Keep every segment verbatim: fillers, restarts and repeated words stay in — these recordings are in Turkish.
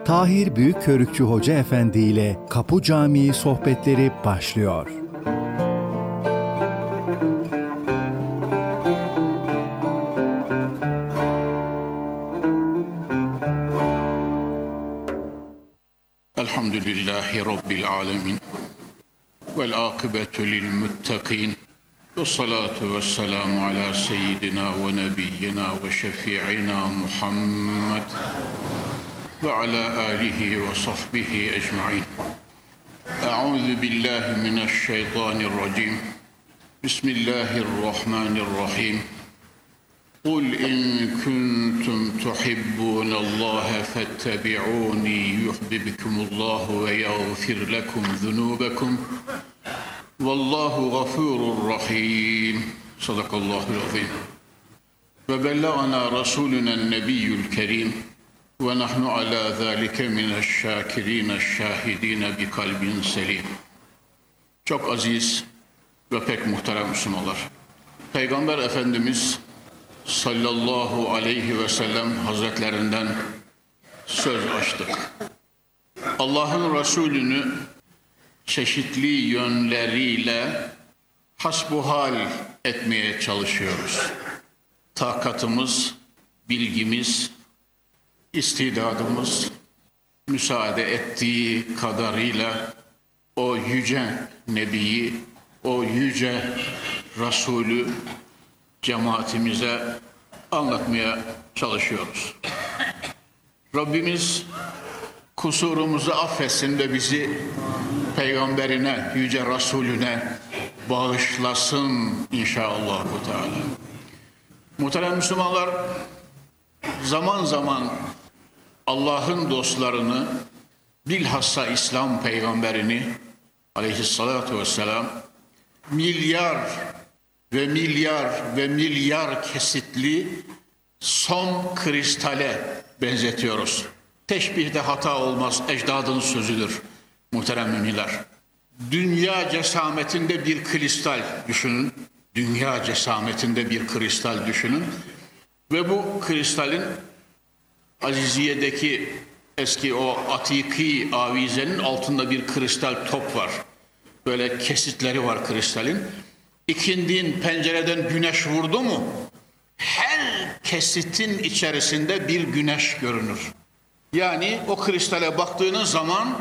Tahir Büyükkörükçü Hoca Efendi ile Kapı Camii sohbetleri başlıyor. Elhamdülillahi Rabbil alemin. Vel akıbetu lil muttakin. Ve salatu ve selamu ala seyyidina ve nebiyyina ve şefi'ina Muhammed ve ala alihi ve sahbihi ecma'in. Eûzu billahi mineşşeytanirracim. Bismillahirrahmanirrahim. قُلْ إِنْ كُنْتُمْ تُحِبُّونَ اللّٰهَ فَاتَّبِعُونِي يُحْبِبْكُمُ اللّٰهُ وَيَغْفِرْ لَكُمْ ذُنُوبَكُمْ وَاللّٰهُ غَفُورٌ رَحِيمٌ. Sadakallahu azim. Ve bellagana rasuluna nebiyyül kerim ve nahnu ala zalike mineşşâkirîne şâhidîne bi kalbin selim. Çok aziz ve pek muhterem Müslümanlar. Peygamber Efendimiz sallallahu aleyhi ve sellem hazretlerinden söz açtık. Allah'ın Resulünü çeşitli yönleriyle hasbuhal etmeye çalışıyoruz. Takatımız, bilgimiz, istidadımız müsaade ettiği kadarıyla o yüce Nebi'yi, o yüce Resulü cemaatimize anlatmaya çalışıyoruz. Rabbimiz kusurumuzu affetsin ve bizi peygamberine, yüce Resulüne bağışlasın inşallah. Muhterem Müslümanlar, zaman zaman Allah'ın dostlarını, bilhassa İslam peygamberini aleyhissalatu vesselam milyar ve milyar ve milyar kesitli son kristale benzetiyoruz. Teşbihde hata olmaz, ecdadın sözüdür muhterem müminler. Dünya cesametinde bir kristal düşünün. Dünya cesametinde bir kristal düşünün. Ve bu kristalin Aziziye'deki eski o atiki avizenin altında bir kristal top var. Böyle kesitleri var kristalin. İkindin pencereden güneş vurdu mu her kesitin içerisinde bir güneş görünür. Yani o kristale baktığınız zaman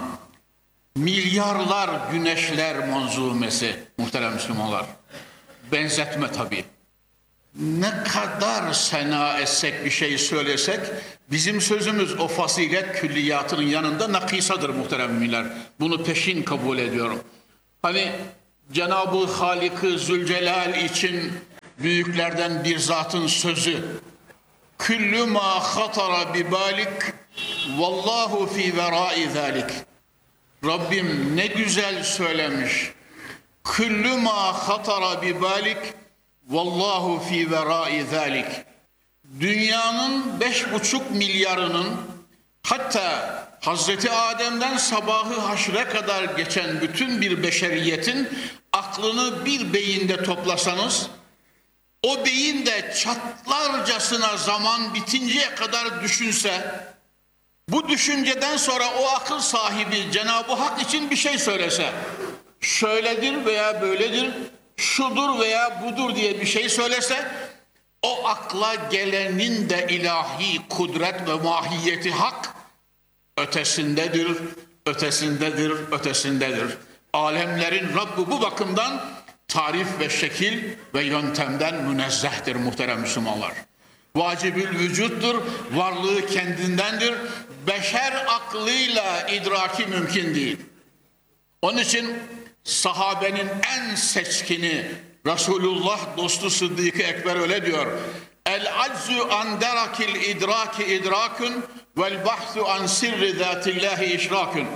milyarlar güneşler manzumesi muhterem Müslümanlar. Benzetme tabii. Ne kadar sena etsek bir şey söylesek bizim sözümüz o fazilet külliyatının yanında nakisadır muhterem müminler. Bunu peşin kabul ediyorum. Hani Cenab-ı Halik-ı Zülcelal için büyüklerden bir zatın sözü. Küllü ma hatara bi balik vallahu fi verai zalik. Rabbim ne güzel söylemiş. Küllü ma hatara bi balik vallahu fi verai zalik. Dünyanın beş buçuk milyarının, hatta Hazreti Adem'den sabahı haşre kadar geçen bütün bir beşeriyetin aklını bir beyinde toplasanız, o beyin de çatlarcasına zaman bitinceye kadar düşünse, bu düşünceden sonra o akıl sahibi Cenab-ı Hak için bir şey söylese, şöyledir veya böyledir, şudur veya budur diye bir şey söylese, o akla gelenin de ilahi kudret ve mahiyeti hak ötesindedir, ötesindedir, ötesindedir. Alemlerin Rabbi bu bakımdan tarif ve şekil ve yöntemden münezzehtir muhterem Müslümanlar. Vacibül vücuttur, varlığı kendindendir. Beşer aklıyla idraki mümkün değil. Onun için sahabenin en seçkini Resulullah dostu Sıddık-ı Ekber öyle diyor. El aczu an derakil idraki idrakun vel bahsu an sirri zatillahi işrakun.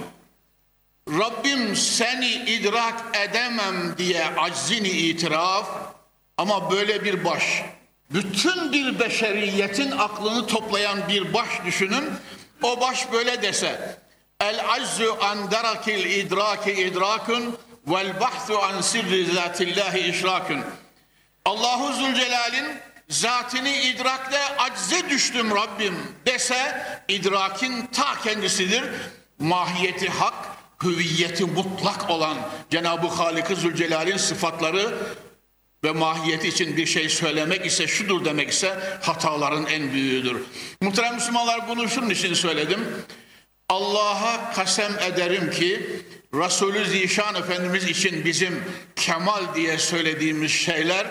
Rabbim seni idrak edemem diye aczini itiraf, ama böyle bir baş, bütün bir beşeriyetin aklını toplayan bir baş düşünün. O baş böyle dese: El aczu an derakil idraki idrakun vel bahsu an sirri zatillahi işrakun. Allahu Zülcelal'in zatini idrakle acze düştüm Rabbim dese idrakin ta kendisidir. Mahiyeti hak, hüviyeti mutlak olan Cenab-ı Halik-i Zülcelal'in sıfatları ve mahiyeti için bir şey söylemek ise şudur demek ise hataların en büyüğüdür. Muhterem Müslümanlar, bunu şunun için söyledim. Allah'a kasem ederim ki Resulü Zişan Efendimiz için bizim kemal diye söylediğimiz şeyler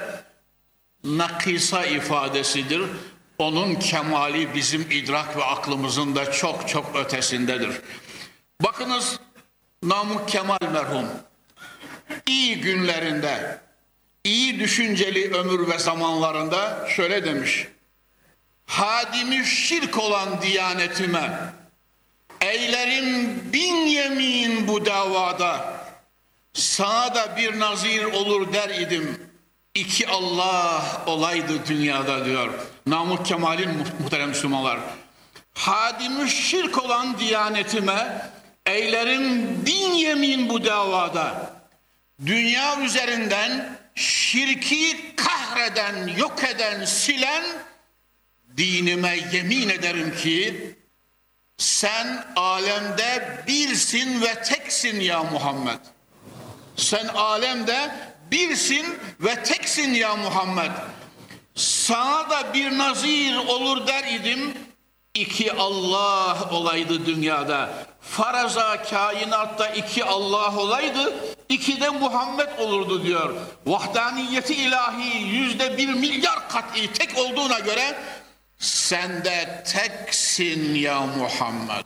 nakisa ifadesidir. Onun kemali bizim idrak ve aklımızın da çok çok ötesindedir. Bakınız, Namık Kemal merhum iyi günlerinde, iyi düşünceli ömür ve zamanlarında şöyle demiş: hadimi şirk olan diyanetime eylerim bin yemin bu davada, sana da bir nazir olur der idim, iki Allah olaydı dünyada diyor Namık Kemal'in muhterem Müslümanlar. Hadimi şirk olan diyanetime eylerim bin yemin bu davada, dünya üzerinden şirki kahreden, yok eden, silen dinime yemin ederim ki sen alemde birsin ve teksin ya Muhammed. Sen alemde birsin ve teksin ya Muhammed. Sana da bir nazir olur der idim, iki Allah olaydı dünyada. Faraza kainatta iki Allah olaydı, iki de Muhammed olurdu diyor. Vahdaniyeti ilahi yüzde bir milyar kat'i tek olduğuna göre sen de teksin ya Muhammed.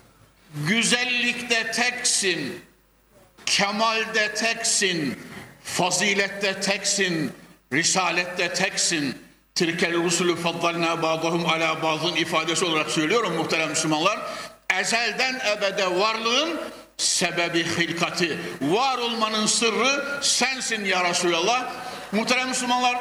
Güzellikte teksin, kemalde teksin, fazilette teksin, risalette teksin. Tilkel rusulü faddalna ba'dahum ala ba'dın ifadesi olarak söylüyorum muhterem Müslümanlar. Ezelden ebede varlığın sebebi hilkati, var olmanın sırrı sensin ya Resulallah. Muhterem Müslümanlar,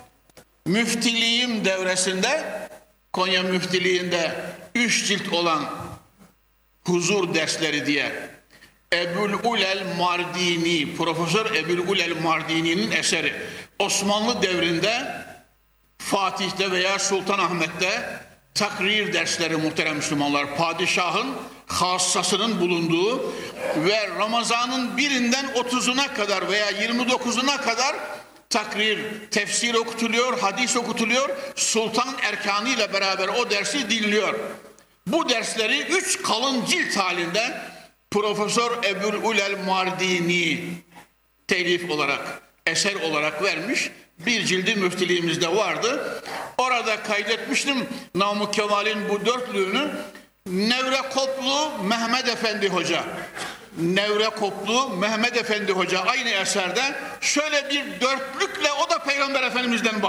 müftiliğim devresinde, Konya müftiliğinde üç cilt olan huzur dersleri diye Ebu'l-Ulel Mardini, Profesör Ebu'l-Ulel Mardini'nin eseri, Osmanlı devrinde Fatih'te veya Sultanahmet'te takrir dersleri muhterem Müslümanlar, padişahın hassasının bulunduğu ve Ramazan'ın birinden otuzuna kadar veya yirmi dokuzuna kadar takrir, tefsir okutuluyor, hadis okutuluyor, sultan erkanı ile beraber o dersi dinliyor. Bu dersleri üç kalın cilt halinde Profesör Ebu'l-Ulel Mardini telif olarak, eser olarak vermiş. Bir cildi müftiliğimizde vardı. Orada kaydetmiştim Namık Kemal'in bu dörtlüğünü. Nevrekoplu Mehmet Efendi Hoca, Nevrekoplu Mehmet Efendi Hoca aynı eserde şöyle bir dörtlükle, o da Peygamber Efendimiz'den